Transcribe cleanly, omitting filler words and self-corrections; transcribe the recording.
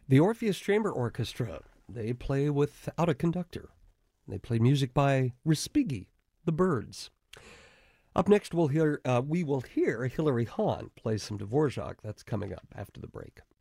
The Orpheus Chamber Orchestra, they play without a conductor. They play music by Respighi, the Byrds. Up next, we will hear Hilary Hahn play some Dvorak. That's coming up after the break.